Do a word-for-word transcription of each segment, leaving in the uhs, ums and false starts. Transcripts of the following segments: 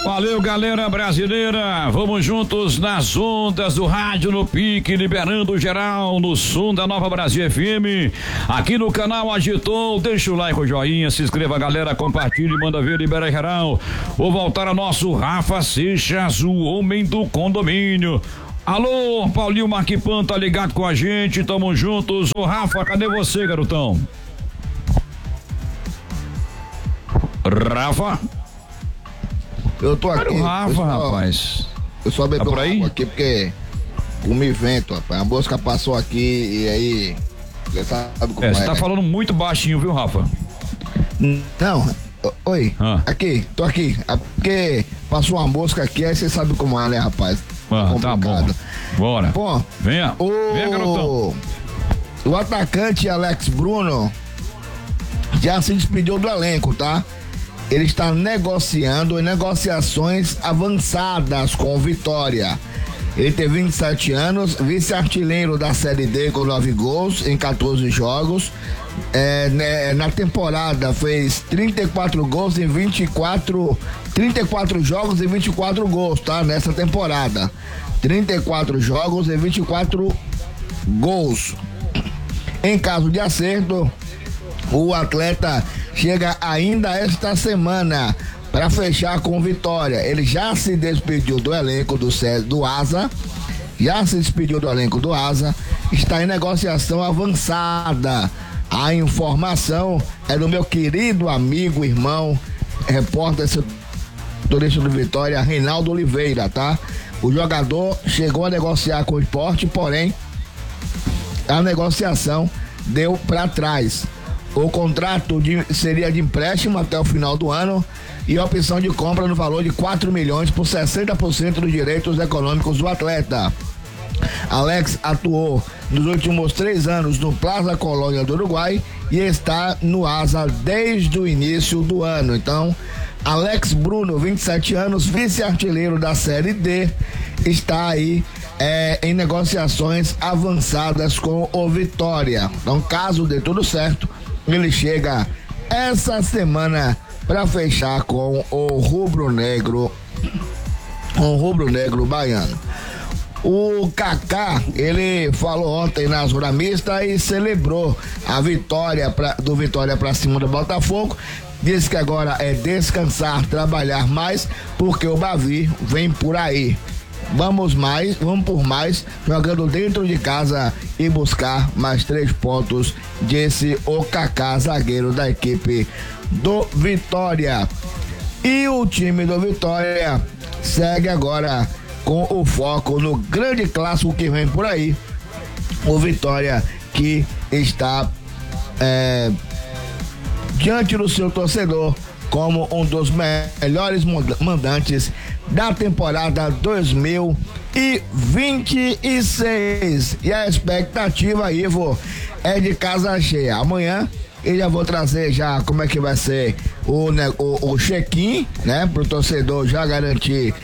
Valeu, galera brasileira, vamos juntos nas ondas do rádio no pique, liberando geral no som da Nova Brasil F M, aqui no canal Agitou. Deixa o like, o joinha, se inscreva, galera, compartilhe, manda ver, libera geral. Vou voltar ao nosso Rafa Seixas, o homem do condomínio. Alô, Paulinho Marquipan, tá ligado com a gente, tamo juntos. Ô Rafa, cadê você, garotão? Rafa? Eu tô aqui. Olha o Rafa, eu só, rapaz. Eu só bebi tá por aí? água aqui porque comi vento, rapaz. A mosca passou aqui e aí. Você sabe como é, é. Você tá né? falando muito baixinho, viu, Rafa? Não. Oi. Ah. Aqui, tô aqui. É porque passou uma mosca aqui, aí você sabe como é, né, rapaz? Ah, tá bom. Bora. Bom, venha. O... Venha, garotão. O atacante Alex Bruno já se despediu do elenco, tá? Ele está negociando em negociações avançadas com o Vitória. Ele tem vinte e sete anos, vice-artilheiro da Série D com nove gols em quatorze jogos. É, né, na temporada fez trinta e quatro gols em vinte e quatro, trinta e quatro jogos e vinte e quatro gols, tá? Nessa temporada. trinta e quatro jogos e vinte e quatro gols. Em caso de acerto, o atleta chega ainda esta semana para fechar com Vitória. Ele já se despediu do elenco do, do Asa, já se despediu do elenco do Asa, está em negociação avançada. A informação é do meu querido amigo, irmão, repórter turista do Vitória, Reinaldo Oliveira, tá? O jogador chegou a negociar com o Sport, porém a negociação deu para trás. O contrato de, seria de empréstimo até o final do ano e a opção de compra no valor de quatro milhões por sessenta por cento dos direitos econômicos do atleta. Alex atuou nos últimos três anos no Plaza Colônia do Uruguai e está no Asa desde o início do ano. Então, Alex Bruno, vinte e sete anos, vice-artilheiro da Série D, está aí é, em negociações avançadas com o Vitória. Então, caso dê tudo certo, ele chega essa semana para fechar com o rubro-negro, com o rubro-negro baiano. O Kaká, ele falou ontem na Zona Mista e celebrou a vitória pra, do Vitória para cima do Botafogo. Disse que agora é descansar, trabalhar mais, porque o Bavi vem por aí. Vamos mais, vamos por mais, jogando dentro de casa e buscar mais três pontos, disse o Kaká, zagueiro da equipe do Vitória. E o time do Vitória segue agora com o foco no grande clássico que vem por aí. O Vitória que está é, diante do seu torcedor como um dos melhores mandantes da temporada dois mil e vinte e seis. E a expectativa, Ivo, é de casa cheia. Amanhã eu já vou trazer já como é que vai ser o, né, o, o check-in, né, pro torcedor já garantir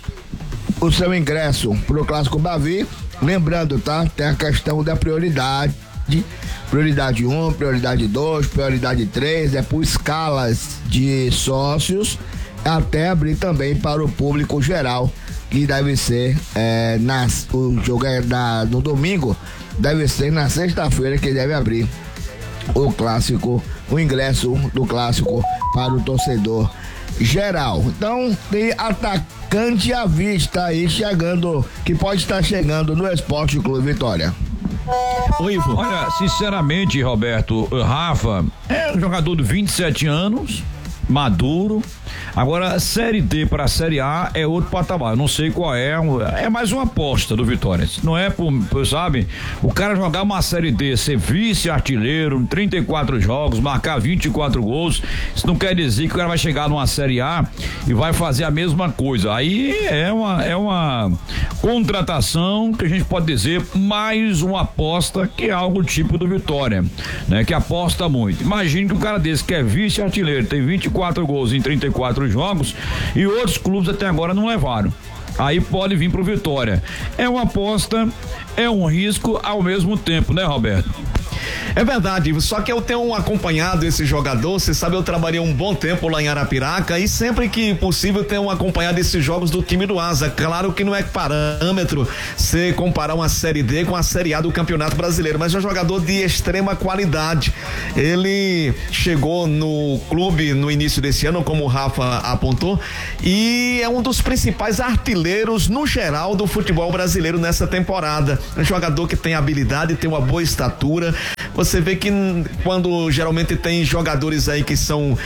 o seu ingresso pro Clássico Bavi. Lembrando, tá? Tem a questão da prioridade. Prioridade um, prioridade dois, prioridade três, é por escalas de sócios, até abrir também para o público geral, que deve ser é, nas, o jogo é na, no domingo, deve ser na sexta-feira que deve abrir o clássico, o ingresso do clássico para o torcedor geral. Então tem atacante à vista aí chegando, que pode estar chegando no Esporte Clube Vitória. Oi, Ivo. Olha, sinceramente, Roberto, Rafa é um jogador de vinte e sete anos, maduro. Agora, Série D para Série A é outro patamar. Eu não sei qual é. É mais uma aposta do Vitória. Não é, por, por, sabe? O cara jogar uma Série D, ser vice-artilheiro, trinta e quatro jogos, marcar vinte e quatro gols. Isso não quer dizer que o cara vai chegar numa Série A e vai fazer a mesma coisa. Aí é uma, é uma contratação que a gente pode dizer mais uma aposta, que é algo tipo do Vitória, né? Que aposta muito. Imagine que um cara desse que é vice-artilheiro, tem vinte e quatro gols em trinta e quatro jogos e outros clubes até agora não levaram. Aí pode vir pro Vitória. É uma aposta, é um risco ao mesmo tempo, né, Roberto? É verdade, só que eu tenho acompanhado esse jogador, você sabe, eu trabalhei um bom tempo lá em Arapiraca e sempre que possível tenho acompanhado esses jogos do time do Asa. Claro que não é parâmetro você comparar uma Série D com a Série A do Campeonato Brasileiro, mas é um jogador de extrema qualidade. Ele chegou no clube no início desse ano, como o Rafa apontou, e é um dos principais artilheiros no geral do futebol brasileiro nessa temporada. É um jogador que tem habilidade, tem uma boa estatura. Você vê que quando geralmente tem jogadores aí que são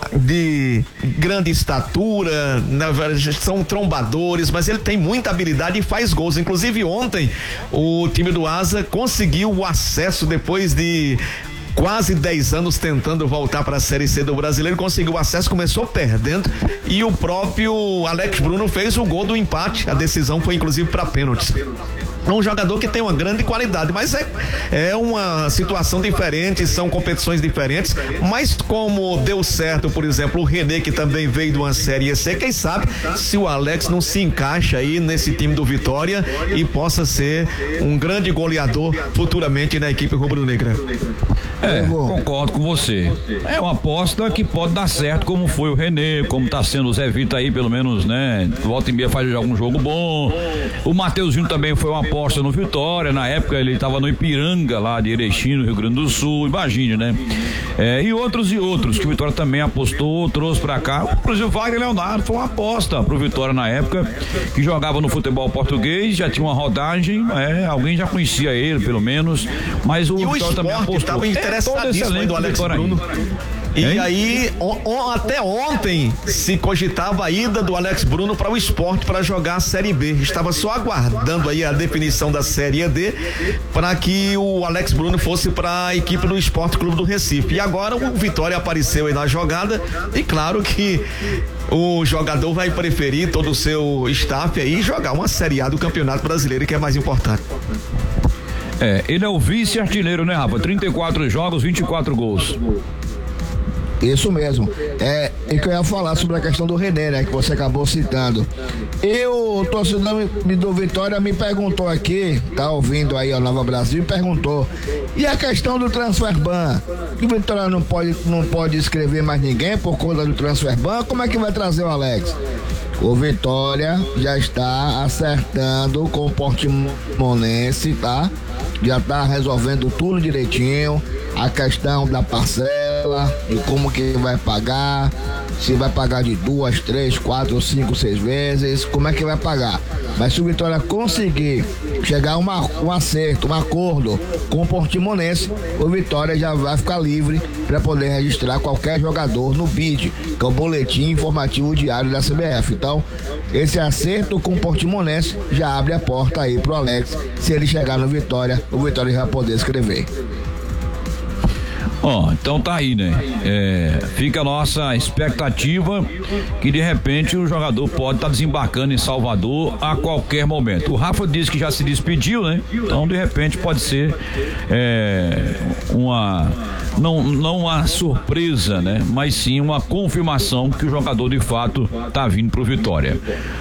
de grande estatura, na verdade, são trombadores, mas ele tem muita habilidade e faz gols. Inclusive ontem o time do Asa conseguiu o acesso depois de quase dez anos tentando voltar para a Série C do Brasileiro, conseguiu acesso, começou perdendo e o próprio Alex Bruno fez o gol do empate. A decisão foi inclusive para pênaltis. É um jogador que tem uma grande qualidade, mas é, é uma situação diferente, são competições diferentes, mas como deu certo, por exemplo, o René, que também veio de uma Série C, quem sabe se o Alex não se encaixa aí nesse time do Vitória e possa ser um grande goleador futuramente na equipe rubro-negra. É, concordo com você. É uma aposta que pode dar certo, como foi o René, como tá sendo o Zé Vita aí, pelo menos, né? Volta e meia faz algum jogo bom. O Mateuzinho também foi uma aposta no Vitória, na época ele estava no Ipiranga, lá de Erechim, no Rio Grande do Sul, imagine, né? É, e outros e outros, que o Vitória também apostou, trouxe pra cá. Inclusive o Wagner Leonardo foi uma aposta pro Vitória na época, que jogava no futebol português, já tinha uma rodagem, é, alguém já conhecia ele, pelo menos, mas o, e Vitória o também apostou. É, interessadíssimo aí do Alex Bruno. E hein? aí, on, on, até ontem se cogitava a ida do Alex Bruno para o Sport para jogar a Série B. Estava só aguardando aí a definição da Série D para que o Alex Bruno fosse para a equipe do Sport Clube do Recife. E agora o Vitória apareceu aí na jogada e claro que o jogador vai preferir todo o seu staff aí jogar uma Série A do Campeonato Brasileiro, que é mais importante. É, ele é o vice-artilheiro, né, Rafa? trinta e quatro jogos, vinte e quatro gols. Isso mesmo. É, é que eu ia falar sobre a questão do René, né, que você acabou citando. Eu, o torcedor do Vitória me perguntou aqui, tá ouvindo aí a Nova Brasil, me perguntou, e a questão do transfer ban? Que o Vitória não pode, não pode escrever mais ninguém por conta do transfer ban? Como é que vai trazer o Alex? O Vitória já está acertando com o Portimonense, tá? Já está resolvendo tudo direitinho, a questão da parcela, de como que vai pagar, se vai pagar de duas, três, quatro, cinco, seis vezes, como é que vai pagar. Mas se o Vitória conseguir chegar a uma, um acerto, um acordo com o Portimonense, o Vitória já vai ficar livre para poder registrar qualquer jogador no B I D, que é o Boletim Informativo Diário da C B F. Então, esse acerto com o Portimonense já abre a porta aí pro Alex. Se ele chegar no Vitória, o Vitória já vai poder escrever. Ó, oh, então tá aí, né? É, fica a nossa expectativa que de repente o jogador pode estar tá desembarcando em Salvador a qualquer momento. O Rafa disse que já se despediu, né? Então de repente pode ser é, uma não, não uma surpresa, né? Mas sim uma confirmação que o jogador de fato tá vindo pro Vitória.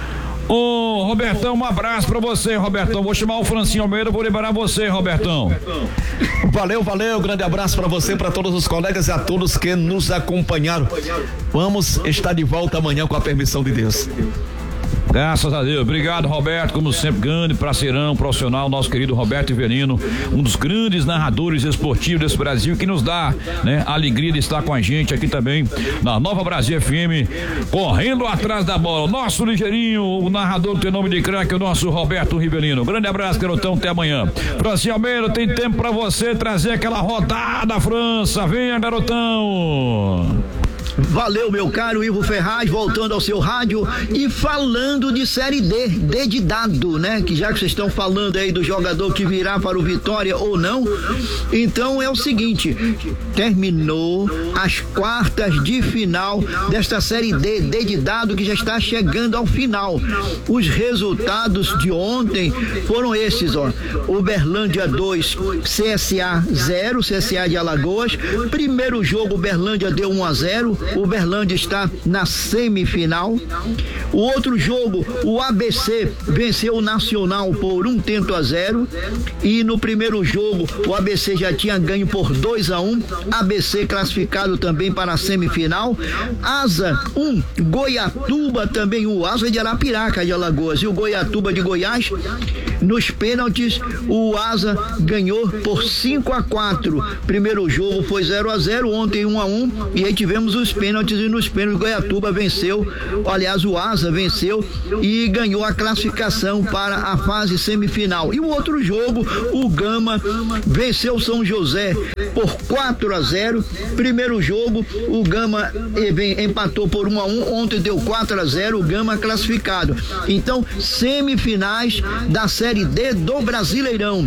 Ô, Robertão, um abraço pra você, Robertão. Vou chamar o Francinho Almeida, vou liberar você, Robertão. Valeu, valeu, grande abraço pra você, pra todos os colegas e a todos que nos acompanharam. Vamos estar de volta amanhã com a permissão de Deus. Graças a Deus. Obrigado, Roberto, como sempre, grande parceirão, profissional, nosso querido Roberto Ivelino, um dos grandes narradores esportivos desse Brasil, que nos dá, né, a alegria de estar com a gente aqui também na Nova Brasil F M, correndo atrás da bola. Nosso ligeirinho, o narrador tem nome de craque, o nosso Roberto Rivelino. Grande abraço, garotão, até amanhã. Francinho Almeida, tem tempo pra você trazer aquela rodada, França. Venha, garotão. Valeu, meu caro Ivo Ferraz, voltando ao seu rádio e falando de Série D, D de dado, né? Que já que vocês estão falando aí do jogador que virá para o Vitória ou não, então é o seguinte, terminou as quartas de final desta Série D, D de dado, que já está chegando ao final. Os resultados de ontem foram esses, ó: Uberlândia dois, C S A zero, C S A de Alagoas. Primeiro jogo, Uberlândia deu um a zero. Uberlândia está na semifinal. O outro jogo, o A B C venceu o Nacional por um tento a zero. E no primeiro jogo, o A B C já tinha ganho por dois a um. A B C classificado também para a semifinal. Asa um, Goiatuba também, o Asa de Arapiraca de Alagoas e o Goiatuba de Goiás. Nos pênaltis, o Asa ganhou por cinco a quatro. Primeiro jogo foi zero a zero, ontem um a um, e aí tivemos os pênaltis, e nos pênaltis Goiatuba venceu, aliás o Asa venceu e ganhou a classificação para a fase semifinal. E o outro jogo, o Gama venceu São José por quatro a zero. Primeiro jogo, o Gama empatou por um a um, ontem deu quatro a zero, o Gama classificado. Então, semifinais da Série D do Brasileirão.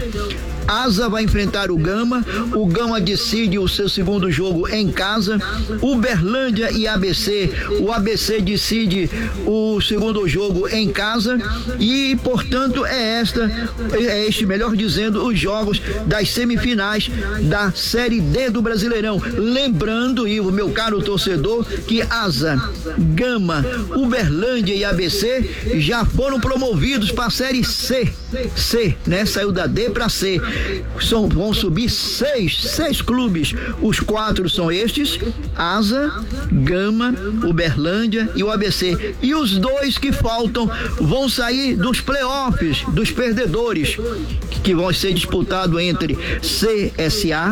Asa vai enfrentar o Gama, o Gama decide o seu segundo jogo em casa. Uberlândia e A B C, o A B C decide o segundo jogo em casa e, portanto, é esta, é este, melhor dizendo, os jogos das semifinais da Série D do Brasileirão. Lembrando, Ivo, meu caro torcedor, que Asa, Gama, Uberlândia e A B C já foram promovidos para a Série C, C, né? Saiu da D para C. São, vão subir seis, seis clubes. Os quatro são estes: Asa, Gama, Uberlândia e o A B C. E os dois que faltam vão sair dos playoffs, dos perdedores, que vão ser disputados entre C S A,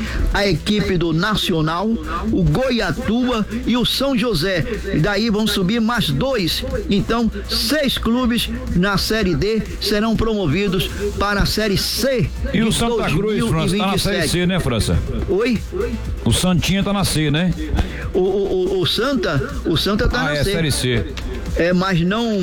a equipe do Nacional, o Goiatuba e o São José. Daí vão subir mais dois. Então, seis clubes na Série D serão promovidos para a Série C. E o Santa Cruz, França, tá na Série C, né, França? Oi? O Santinha tá na C, né? O, o, o Santa, o Santa tá ah, na é, C. Série C. É, mas não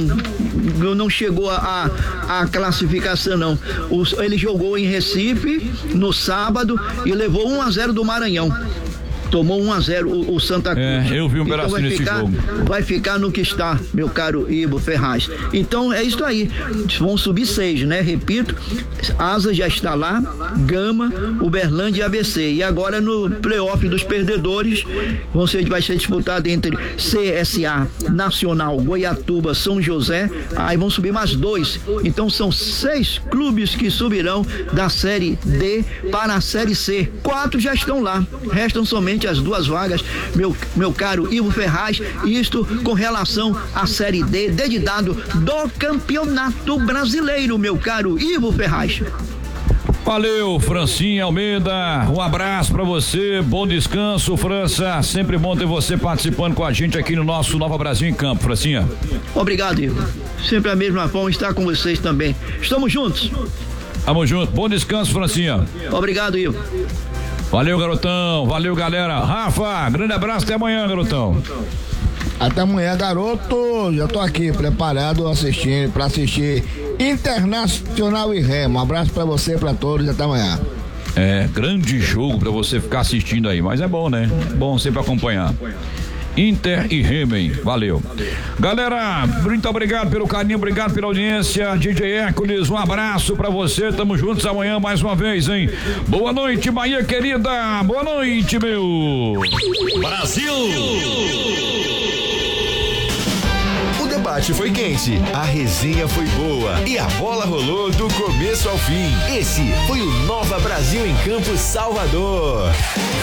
não chegou a, a, a classificação, não. O, ele jogou em Recife no sábado e levou um a zero do Maranhão. Tomou um a zero o, o Santa Cruz. É, eu vi um pedacinho então desse ficar, jogo. Vai ficar no que está, meu caro Ivo Ferraz. Então é isso aí. Vão subir seis, né? Repito, Asa já está lá, Gama, Uberlândia e A B C. E agora no playoff dos perdedores, vão ser, vai ser disputado entre C S A, Nacional, Goiatuba, São José. Aí vão subir mais dois. Então são seis clubes que subirão da Série D para a Série C. Quatro já estão lá. Restam somente as duas vagas, meu, meu caro Ivo Ferraz, isto com relação à Série D, dedicado do Campeonato Brasileiro, meu caro Ivo Ferraz. Valeu, Francinha Almeida, um abraço pra você, bom descanso, França, sempre bom ter você participando com a gente aqui no nosso Nova Brasil em Campo, Francinha. Obrigado, Ivo, sempre a mesma forma estar com vocês também, estamos juntos. Tamo junto, bom descanso, Francinha. Obrigado, Ivo. Valeu, garotão. Valeu, galera. Rafa, grande abraço. Até amanhã, garotão. Até amanhã, garoto. Já tô aqui preparado assistindo para assistir Internacional e Remo. Um abraço para você, para todos. Até amanhã. É, grande jogo para você ficar assistindo aí. Mas é bom, né? Bom sempre acompanhar. Inter e Remo, valeu. Galera, muito obrigado pelo carinho, obrigado pela audiência. D J Hércules, um abraço pra você. Tamo juntos amanhã mais uma vez, hein? Boa noite, Bahia querida. Boa noite, meu Brasil! O debate foi quente, a resenha foi boa e a bola rolou do começo ao fim. Esse foi o Nova Brasil em Campo Salvador.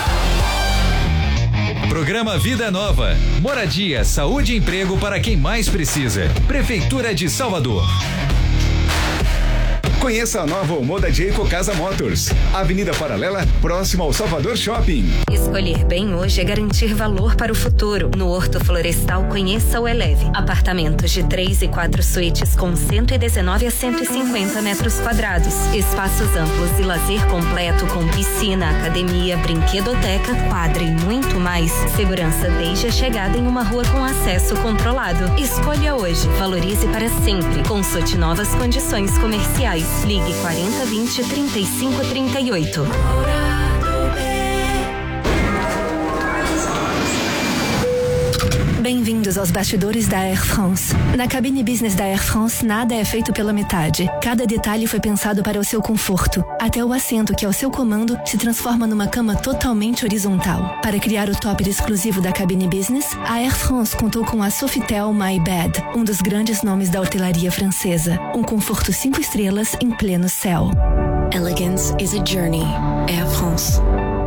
Programa Vida Nova. Moradia, saúde e emprego para quem mais precisa. Prefeitura de Salvador. Conheça a nova Omoda de Eco Casa Motors. Avenida Paralela, próximo ao Salvador Shopping. Escolher bem hoje é garantir valor para o futuro. No Horto Florestal, conheça o Eleve. Apartamentos de três e quatro suítes com cento e dezenove a cento e cinquenta metros quadrados. Espaços amplos e lazer completo com piscina, academia, brinquedoteca, quadra e muito mais. Segurança desde a chegada em uma rua com acesso controlado. Escolha hoje. Valorize para sempre. Consulte novas condições comerciais. Ligue quarenta, vinte, trinta e cinco, trinta e oito. Bem Bem-vindos aos bastidores da Air France. Na cabine business da Air France, nada é feito pela metade. Cada detalhe foi pensado para o seu conforto. Até o assento que, ao seu comando, se transforma numa cama totalmente horizontal. Para criar o topper exclusivo da cabine business, a Air France contou com a Sofitel My Bed, um dos grandes nomes da hotelaria francesa. Um conforto cinco estrelas em pleno céu. Elegance is a journey. Air France.